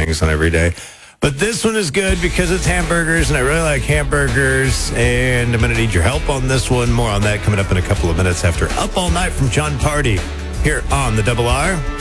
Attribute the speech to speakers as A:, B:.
A: things on every day. But this one is good because it's hamburgers, and I really like hamburgers, and I'm going to need your help on this one. More on that coming up in a couple of minutes after Up All Night from John Party here on the Double R.